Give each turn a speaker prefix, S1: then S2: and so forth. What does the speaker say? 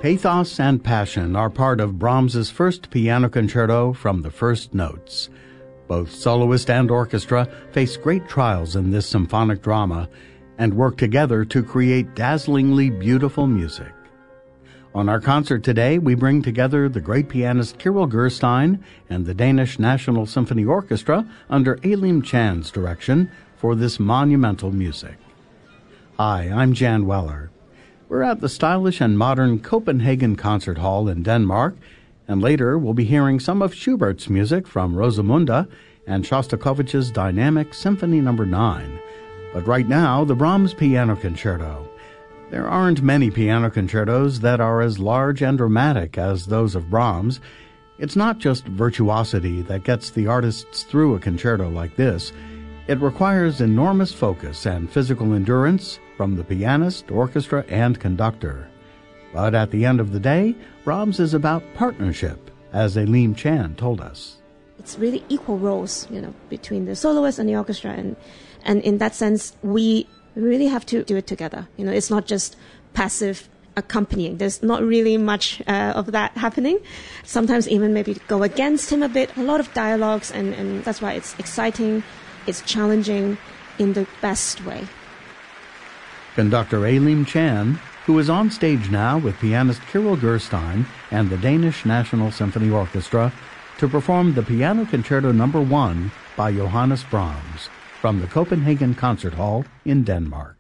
S1: Pathos and passion are part of Brahms's first piano concerto from the first notes. Both soloist and orchestra face great trials in this symphonic drama and work together to create dazzlingly beautiful music. On our concert today, we bring together the great pianist Kirill Gerstein and the Danish National Symphony Orchestra under Alim Chan's direction for this monumental music. Hi, I'm Jan Weller. We're at the stylish and modern Copenhagen Concert Hall in Denmark, and later we'll be hearing some of Schubert's music from Rosamunde and Shostakovich's dynamic Symphony No. 9. But right now, the Brahms Piano Concerto. There aren't many piano concertos that are as large and dramatic as those of Brahms. It's not just virtuosity that gets the artists through a concerto like this. It requires enormous focus and physical endurance from the pianist, orchestra, and conductor. But at the end of the day, Brahms is about partnership, as Alim Chan told us.
S2: It's really equal roles, between the soloist and the orchestra, and in that sense, we really have to do it together. It's not just passive accompanying. There's not really much of that happening. Sometimes even maybe go against him a bit. A lot of dialogues, and that's why it's exciting. It's challenging in the best way.
S1: Conductor Alim Chan, who is on stage now with pianist Kirill Gerstein and the Danish National Symphony Orchestra to perform the Piano Concerto No. 1 by Johannes Brahms from the Copenhagen Concert Hall in Denmark.